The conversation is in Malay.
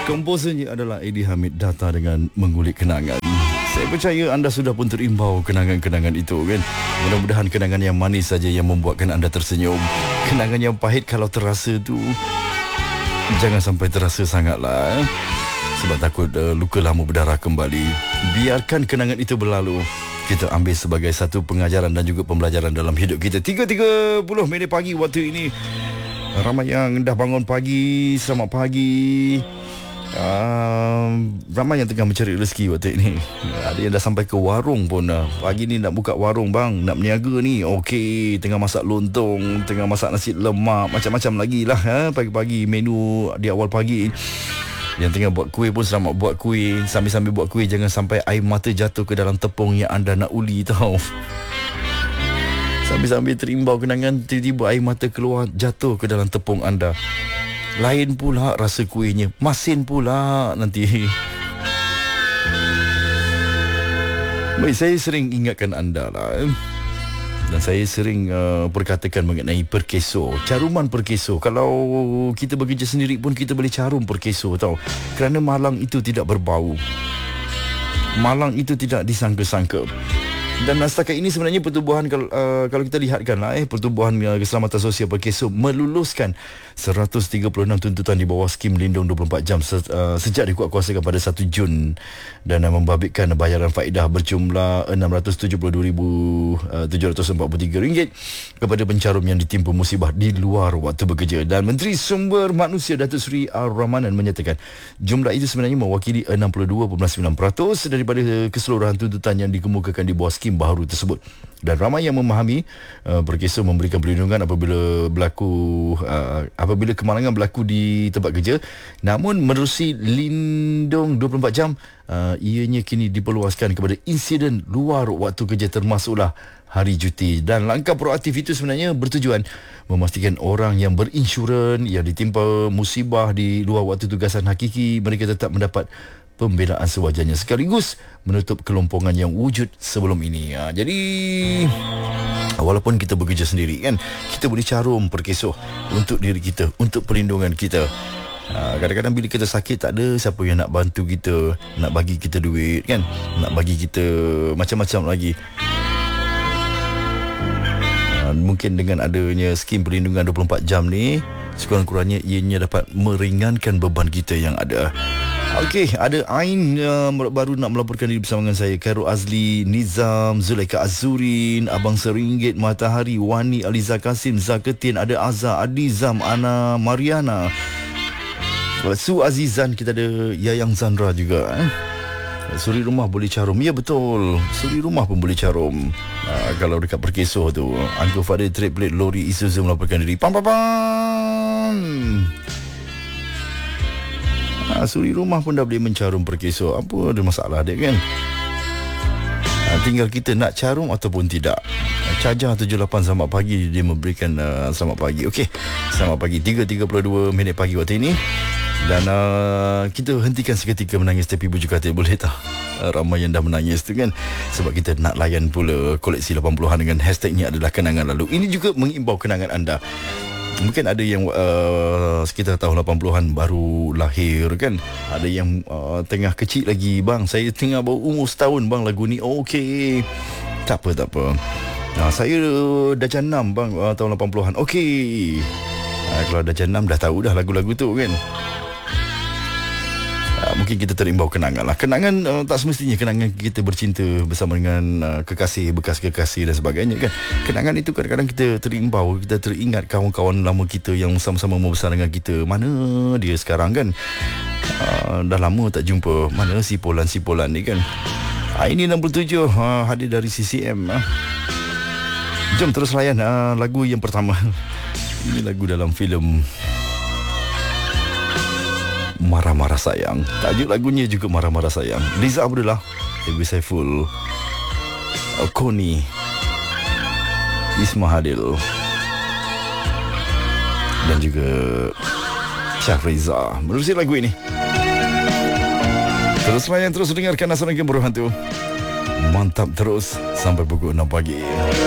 Komposernya adalah Eddie Hamid, Data dengan Mengulik Kenangan. Saya percaya anda sudah pun terimbau kenangan-kenangan itu kan. Mudah-mudahan kenangan yang manis saja yang membuatkan anda tersenyum. Kenangan yang pahit kalau terasa tu jangan sampai terasa sangatlah sebab takut luka lama berdarah kembali. Biarkan kenangan itu berlalu. Kita ambil sebagai satu pengajaran dan juga pembelajaran dalam hidup kita. 3.30 minit pagi waktu ini. Ramai yang dah bangun pagi. Selamat pagi. Ramai yang tengah mencari rezeki waktu ini. Ada yang dah sampai ke warung pun. Pagi ni nak buka warung bang, nak berniaga ni. Okey, tengah masak lontong, tengah masak nasi lemak, macam-macam lagi lah pagi-pagi menu di awal pagi. Yang tengah buat kuih pun selamat buat kuih. Sambil-sambil buat kuih, jangan sampai air mata jatuh ke dalam tepung yang anda nak uli tau. Sambil-sambil terimbau kenangan, tiba-tiba air mata keluar, jatuh ke dalam tepung anda. Lain pula rasa kuihnya, masin pula nanti. Baik, saya sering ingatkan anda lah. Dan saya sering perkatakan mengenai perkeso, caruman perkeso. Kalau kita bekerja sendiri pun kita boleh carum perkeso tau. Kerana malang itu tidak berbau. Malang itu tidak disangka-sangka. Dan setakat ini sebenarnya pertubuhan kalau kita lihatkan pertubuhan keselamatan sosial Perkeso meluluskan 136 tuntutan di bawah skim lindung 24 jam sejak dikuatkuasakan pada 1 Jun dan membabitkan bayaran faedah berjumlah RM672,743 kepada pencarum yang ditimpa musibah di luar waktu bekerja. Dan Menteri Sumber Manusia Datuk Seri Ar-Rahmanan menyatakan jumlah itu sebenarnya mewakili 62.9% daripada keseluruhan tuntutan yang dikemukakan di bawah skim baharu tersebut. Dan ramai yang memahami Perkeso memberikan perlindungan apabila kemalangan berlaku di tempat kerja. Namun menerusi lindung 24 jam, ianya kini diperluaskan kepada insiden luar waktu kerja termasuklah hari cuti. Dan langkah proaktif itu sebenarnya bertujuan memastikan orang yang berinsurans yang ditimpa musibah di luar waktu tugasan hakiki, mereka tetap mendapat pembelaan sewajarnya sekaligus menutup kelompongan yang wujud sebelum ini. Jadi walaupun kita bekerja sendiri kan, kita boleh carum Perkeso untuk diri kita, untuk perlindungan kita. Kadang-kadang bila kita sakit, tak ada siapa yang nak bantu kita, nak bagi kita duit kan, nak bagi kita macam-macam lagi. Mungkin dengan adanya skim perlindungan 24 jam ni, sekurang-kurangnya ianya dapat meringankan beban kita yang ada. Okey, ada Ain baru nak melaporkan diri bersama dengan saya. Khairul Azli, Nizam, Zulaika Azurin, Abang Seringgit, Matahari, Wani, Aliza Kasim, Zaketin, ada Azza, Adizam, Ana, Mariana, Su Azizan, kita ada Yayang Zandra juga. Suri rumah boleh carum. Ya betul, suri rumah pun boleh carum. Kalau dekat Perkeso tu, Uncle Fadil trade plate lori Isuzu melaporkan diri. Pam pam pam. Suri rumah pun dah boleh mencarum Perkeso. Apa ada masalah dia kan? Tinggal kita nak carum ataupun tidak. Cajar 78 selamat pagi, dia memberikan selamat pagi. Okey, selamat pagi. 3.32 minit pagi waktu ini. Dan kita hentikan seketika menangis tepi bujur katil, boleh tak? Ramai yang dah menangis tu kan, sebab kita nak layan pula koleksi 80-an dengan hashtagnya adalah kenangan lalu. Ini juga mengimbau kenangan anda. Mungkin ada yang sekitar tahun 80-an baru lahir kan. Ada yang tengah kecil lagi. Bang, saya tengah baru umur setahun bang lagu ni. Okey, tak apa. Saya darjah 6 bang, tahun 80-an. Okey, kalau darjah 6 dah tahu dah lagu-lagu tu kan. Mungkin kita terimbau kenangan lah. Kenangan tak semestinya kenangan kita bercinta bersama dengan kekasih, bekas kekasih dan sebagainya kan. Kenangan itu kadang-kadang kita terimbau, kita teringat kawan-kawan lama kita yang sama-sama membesar dengan kita. Mana dia sekarang kan? Dah lama tak jumpa. Mana si Polan ni kan. Ini 67 hadir dari CCM. Jom terus layan lagu yang pertama. Ini lagu dalam filem Marah-Marah Sayang. Tajuk lagunya juga Marah-Marah Sayang. Liza Abdullah, Ibu Saiful, Koni, Isma Hadil dan juga Syahriza menerusi lagu ini. Terus layan, terus dengarkan Asal Nagin Berhantu. Mantap terus sampai pukul 6 pagi.